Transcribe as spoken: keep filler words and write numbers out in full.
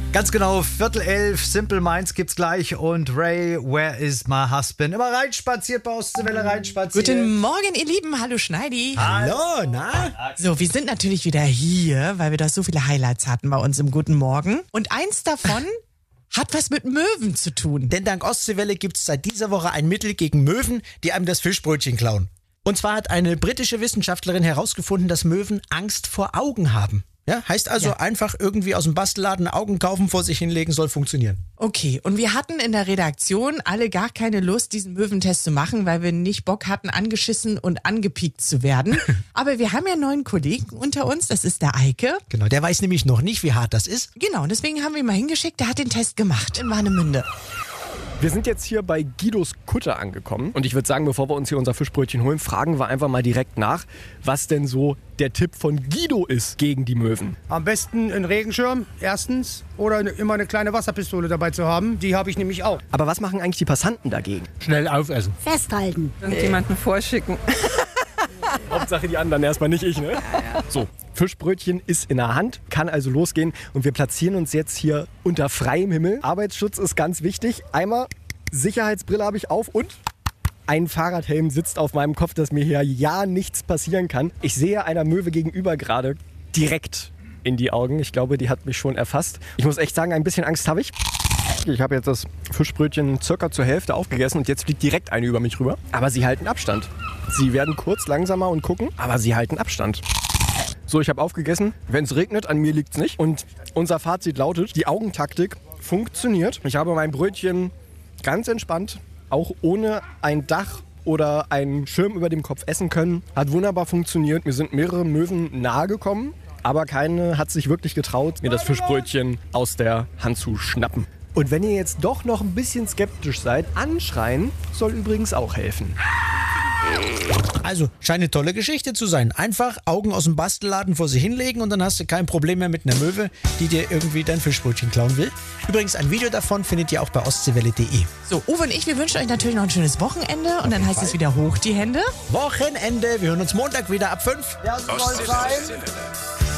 Ganz genau, Viertel elf, Simple Minds gibt's gleich und Ray, Where is my husband? Immer reinspaziert bei Ostseewelle, reinspaziert. Guten Morgen, ihr Lieben. Hallo Schneidi. Hallo, na? So, wir sind natürlich wieder hier, weil wir da so viele Highlights hatten bei uns im Guten Morgen. Und eins davon hat was mit Möwen zu tun. Denn dank Ostseewelle gibt's seit dieser Woche ein Mittel gegen Möwen, die einem das Fischbrötchen klauen. Und zwar hat eine britische Wissenschaftlerin herausgefunden, dass Möwen Angst vor Augen haben. Ja, heißt also Ja. einfach irgendwie aus dem Bastelladen Augen kaufen, vor sich hinlegen, soll funktionieren. Okay, und wir hatten in der Redaktion alle gar keine Lust, diesen Möwentest zu machen, weil wir nicht Bock hatten, angeschissen und angepiekt zu werden. Aber wir haben ja einen neuen Kollegen unter uns, das ist der Eike. Genau, der weiß nämlich noch nicht, wie hart das ist. Genau, und deswegen haben wir ihn mal hingeschickt, der hat den Test gemacht in Warnemünde. Wir sind jetzt hier bei Guidos Kutter angekommen und ich würde sagen, bevor wir uns hier unser Fischbrötchen holen, fragen wir einfach mal direkt nach, was denn so der Tipp von Guido ist gegen die Möwen. Am besten einen Regenschirm, erstens, oder immer eine kleine Wasserpistole dabei zu haben. Die habe ich nämlich auch. Aber was machen eigentlich die Passanten dagegen? Schnell aufessen. Festhalten. Irgendjemanden vorschicken. Hauptsache die anderen, erstmal nicht ich, ne? So, Fischbrötchen ist in der Hand, kann also losgehen und wir platzieren uns jetzt hier unter freiem Himmel. Arbeitsschutz ist ganz wichtig. Einmal Sicherheitsbrille habe ich auf und ein Fahrradhelm sitzt auf meinem Kopf, dass mir hier ja nichts passieren kann. Ich sehe einer Möwe gegenüber gerade direkt in die Augen. Ich glaube, die hat mich schon erfasst. Ich muss echt sagen, ein bisschen Angst habe ich. Ich habe jetzt das Fischbrötchen circa zur Hälfte aufgegessen und jetzt fliegt direkt eine über mich rüber. Aber sie halten Abstand. Sie werden kurz langsamer und gucken, aber sie halten Abstand. So, ich habe aufgegessen. Wenn es regnet, an mir liegt es nicht. Und unser Fazit lautet, die Augentaktik funktioniert. Ich habe mein Brötchen ganz entspannt, auch ohne ein Dach oder einen Schirm über dem Kopf essen können. Hat wunderbar funktioniert. Mir sind mehrere Möwen nahe gekommen, aber keine hat sich wirklich getraut, mir das Fischbrötchen aus der Hand zu schnappen. Und wenn ihr jetzt doch noch ein bisschen skeptisch seid, anschreien soll übrigens auch helfen. Also, scheint eine tolle Geschichte zu sein. Einfach Augen aus dem Bastelladen vor sich hinlegen und dann hast du kein Problem mehr mit einer Möwe, die dir irgendwie dein Fischbrötchen klauen will. Übrigens, ein Video davon findet ihr auch bei ostseewelle punkt de. So, Uwe und ich, wir wünschen euch natürlich noch ein schönes Wochenende und dann heißt es wieder hoch die Hände. Wochenende, wir hören uns Montag wieder ab fünf. Ja, so soll's sein.